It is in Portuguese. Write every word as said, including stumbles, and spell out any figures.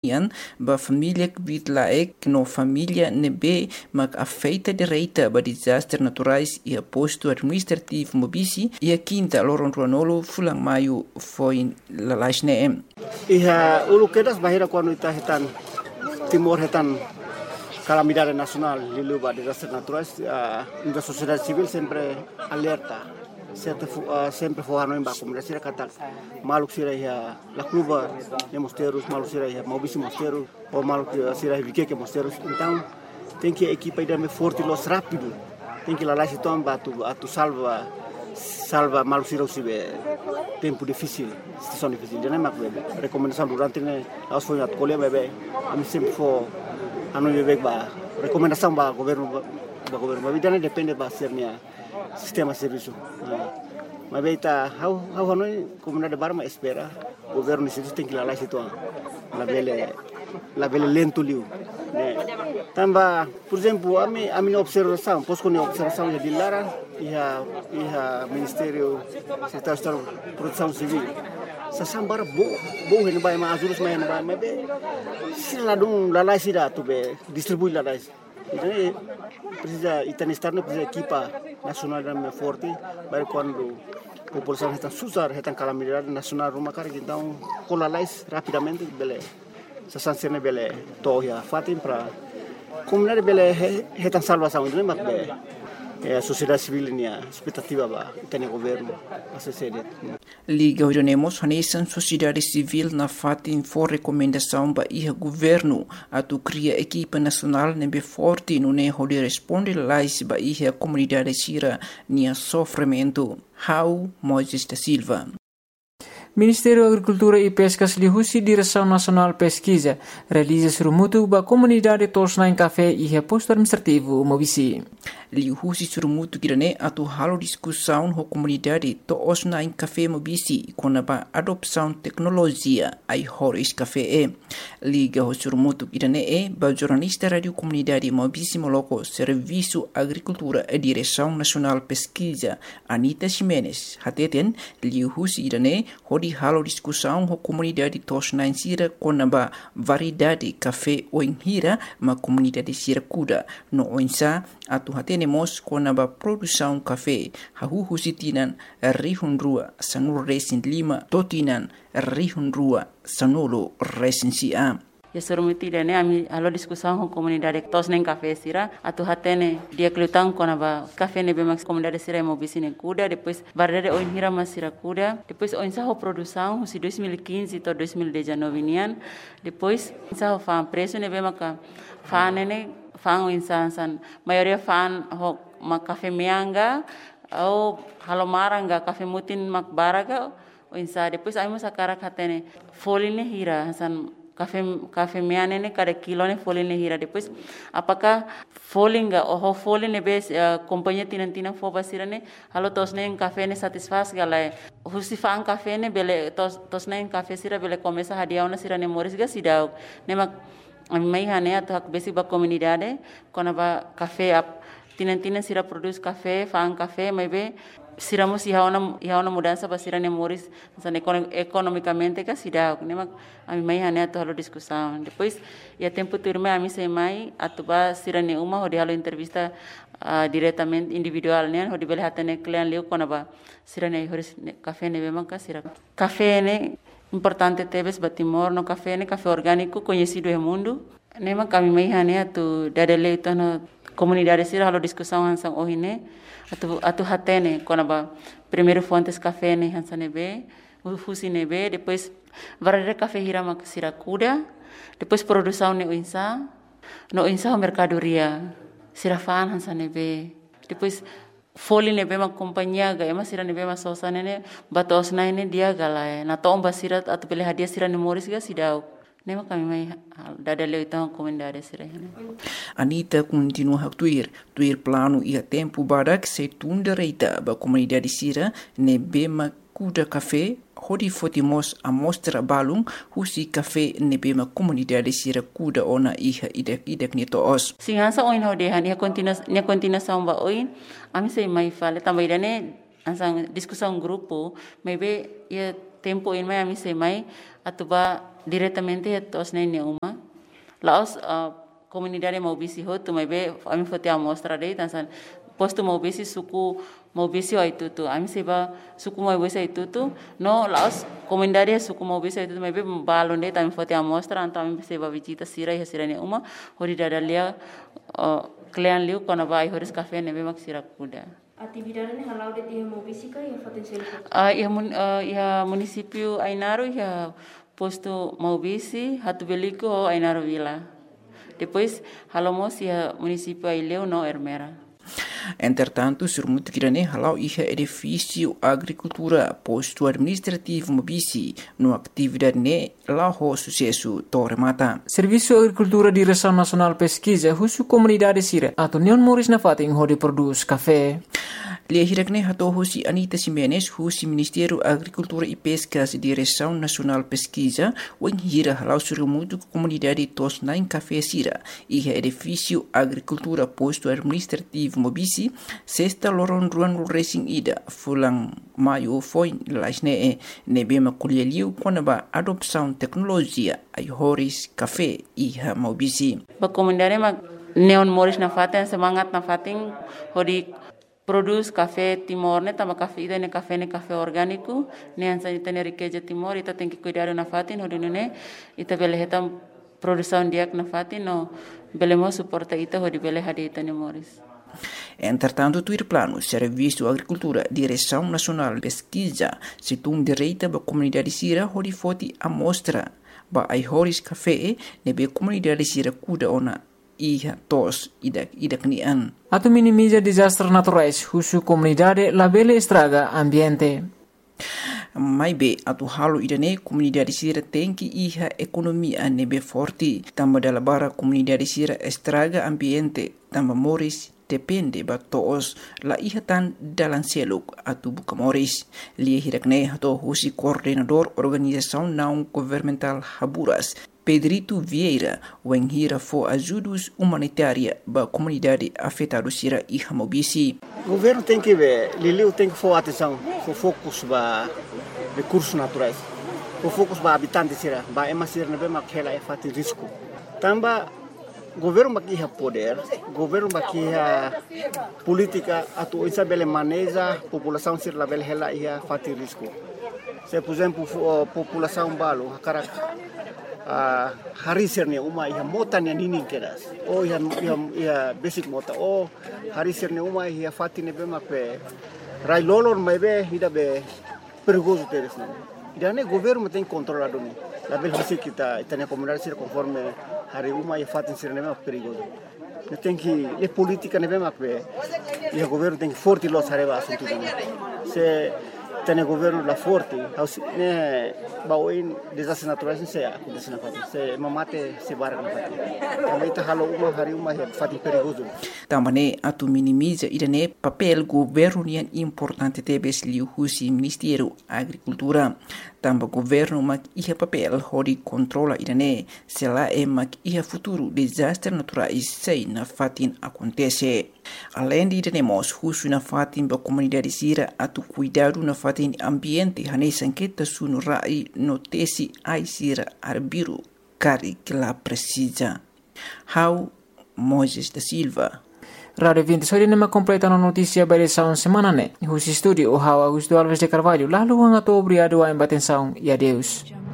nian ba família que bit laek no família nebe mak afeita direita ba desastres naturais e a posto administrativo mobisi e a quinta loron ruanolo fulang maio foi la laisne iha ulu kedas bahira quando ita hetan timor hetan calamidade nacional lilu ba desastres naturais a uh, sociedade civil sempre alerta sempre uh, sempre forno em ba comunidade kata maluk sira ya la cluba de mosteiros maluk sira ya mobisi mosteiros ou maluk sira vike que mosteiros então tem que equipa ida me forte los rápido tem que lá lá se tomba tu a tu salva salva maluk sira usibe tempo difícil situação difícil já não é bebe recomendação durante né aos foi at colher bebe a mim sempre for ano bebe ba recomendação ba governo ba governo ba vida depende ba ser minha sistema serviço mas bem tá how how noi comunidade barma espera governo isso tem que lá lá situ la bele la bele lento liu né tamba por exemplo a mim a minha observação posso com observação de Lara e a e a ministério secretário de proteção civil sa sambar bo bo hen vai mais ajudos mais vai mas bem se lá dum lá lá se dá tu be distribui lá lá então precisa italiano externo precisa equipa nacional também forte para quando a população está susar está calamidade nacional rumah cara então colalais rapidamente bele se sancione bele toya fatim para comunidade bele está salvação não mas bele é a sociedade civil nia expectativa ba tem governo a sede Liga Orionemos Hanesan sociedade civil na fatin for recomendação ba iha governo atu cria equipa nacional nebe forte no ne holi responde lais ba iha comunidade sira nia sofrimento how Moisés da Silva. Ministério da Agricultura e Pescas Lihusi Direção Nacional Pesquisa realiza surumutu ba comunidade tosna em café e reposto administrativo mobisi. Lihusi surumutu kirane atu halo discussão ho comunidade tosna em café mobisi com a adopção tecnologia ai horis café e. Liga ho surumutu kirane e ba jornalista radio comunidade mobisi moloko Serviço Agricultura e Direção Nacional Pesquisa Anita Ximenes hateten Lihusi kirane di halo discussão ho comunidade tosna em sira com a variedade café o hira ma comunidade sira kuda no oinsa atu hatenemos com a produção café hahu husitinan rihun rua sanur resin lima totinan rihun rua sanolo resin sia. Ya surumuti dene ami alo discussão com comunidade tos nem café sira atu hatene dia kelutang kona ba café ne bemax comunidade sira mo bisine kuda depois variedade oin hira mas sira kuda depois oin sa ho produção si dois mil e quinze to dois mil e dezenove nian depois sa ho fan preço ne bemaka fan ne fan oin san san maioria fan ho ma café mianga au halomaranga café mutin mak baraga oin sa depois ai mo sakara hatene foline hira san Café café miane ne cada kilo ne folha ne hira depois apakah folinga oh folha ne bes companhia tinan tinan fo basira ne halo tos ne café ne satisfaz galai husifan café ne bele tos tos ne café sira bele começa hadiau na sira ne moris ga sidau ne mak mai hane atu hak besi ba comunidade kona ba café ap tinan tinan sira produz café fan café mai be siramos e hauna e hauna mudança para sira nemoris san economicamente que sira nema a mim mai hane atu discussão depois e a tempo turme a mim sei mai atu ba sira ne uma hodi halo entrevista uh, diretamente individual ne hodi bele hatane client leu kona ba sira ne horis café ne bema ka sira café ne importante tebes batimor no café ne café orgânico conhecido no mundo nema kami mai hane atu dadele itu no comunidade sira halo discussão hansang ohine atu atu hatene kona ba primeiro fontes café ne hansane be fusi ne be depois varare café hira mak sira kuda depois produção ne insa no insa mercadoria sira fan hansane be depois foli ne be mak companhia ga ema sira ne be mak sosa ne batos na ne dia gala na tomba sira atu pele hadia sira ne moris ga sidau nema kami mai dada leu então comunidade sira Anita continua a tuir tuir plano e a tempo barak se tunda reita ba comunidade sira ne bema kuda café hodi fotimos a mostra balung husi café ne bema comunidade sira kuda ona iha idek idek ni toos singansa oin hode han ia continua nia continuação ba oin ami sei mai fale também dane ansang discussão grupo maybe ia tempo in mai ami sei mai atuba diretamente a tos nem uma. Laos uh, comunidade Maubisi ho tu mai be ami fote amostra dei tansan posto Maubisi suku Maubisi o itu tu ami seba suku Maubisi itu tu no laos comunidade suku Maubisi itu mai be balon dei tami fote amostra anta ami seba visita sira e sira ne uma hori dadalia uh, klean liu kona vai horis cafe ne be mak sira kuda. Atividade ni halau de dia Maubisi ka ia potensial. Ah ia mun uh, ia município Ainaro ia posto Maubisi Hatu Beliko Ainaro Vila. Depois halamos ia município Aileu no Ermera. Entretanto, surmuto kirane halau ia edifício agricultura posto administrativo Maubisi no atividade ne lá ho sucesso Torremata. Serviço Agricultura Direção Nacional Pesquisa husu comunidade sira atau Neon Moris na fating ho de produz café. Lia hirakne hato husi Anita Simenes husi Ministério Agricultura e Pescas Direção Nacional Pesquisa wen hira halau surmuto comunidade tos nain café sira ia edifício agricultura posto administrativo Maubisi sexta loron ruan racing ida fulang maio foi lasne e nebema kulialiu konaba adopção tecnologia ai horis café ia Maubisi. Ba comunidade ma Neon Moris na fatin semangat na fatin hodi produz café Timor ne tama café ida ne café ne café orgânico ne ansa ita ne riqueza Timor ita tem que cuidar na fatin hodi ne ita bele hetam produção diak na fatin no belemo suporta ita hodi bele hadi ita ne Moris. Entretanto, tuir plano, Serviço Agricultura, Direção Nacional Pesquisa, se tum direita ba comunidade sira hori foti amostra ba ai horis café nebe comunidade sira kuda ona ia tos idak idak nian. Atau minimiza desastres naturais husu comunidade labele estraga ambiente. Mai be atu halo idane comunidade sira tem que ia economia nebe forte tamba dala bara comunidade sira estraga ambiente tamba moris depende ba toos la iha tan dalan seluk atu buka moris lia hirakne hato husi coordenador organização não governamental Haburas Pedrito Vieira wen hira fo ajudos humanitária ba comunidade afetada sira iha Maubisi. O governo tem que ver, Liliu tem que for atenção, for focus ba recursos naturais, for focus ba habitantes sira, ba emasir nebe makela e fati risco. Tamba governo bakia poder, governo bakia política atu isa bele maneja população sir la bele hela ia fati risco. Se por exemplo população balo hakara Uh, hari sirne uma ia mota ne ninin kedas o ia ia, ia basic mota o hari sirne uma ia fatine be makpe rai lolor mebe ida be perigoso teres ne ida ne governo tem controlado ni la bel hisi kita itania comunidade sir conforme hari uma ia fatin sirne be perigoso ne tem que e política ne be makpe ia governo tem forte los areba assunto se tem governo la forte ne bawain desastres naturais se acontece na fatin se mamate se barra na fatin também tá halo uma hari uma é fatin perigoso também atu minimiza irane papel governo nian importante tebes liu husi Ministério Agricultura tamba governo mak ia papel hori controla irane se lá é mak ia futuro desastres naturais sei na fatin acontece. Além de iremos husu na fatin ba comunidade sira atu cuidado na fatin ambiente hane sanqueta sunu rai notesi ai sira arbiru cari que la precisa. How Moises da Silva. Radio vinte só nema completa na notícia by sound semana ne. Husi studio o How Augusto Alves de Carvalho lalu ang ato obrigado a embatenção e adeus.